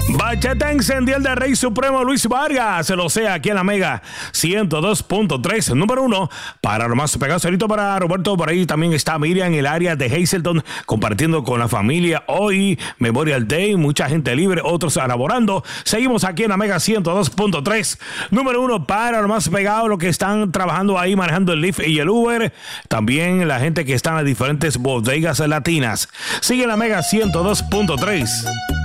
Bachata encendió el del Rey Supremo Luis Vargas. Se lo sea aquí en la Mega 102.3. Número 1 para lo más pegado. Salito para Roberto. Por ahí también está Miriam en el área de Hazleton compartiendo con la familia hoy Memorial Day. Mucha gente libre, otros elaborando. Seguimos aquí en la Mega 102.3. Número 1 para lo más pegado. Los que están trabajando ahí manejando el Lyft y el Uber. También la gente que está en las diferentes bodegas latinas. Sigue en la Mega 102.3.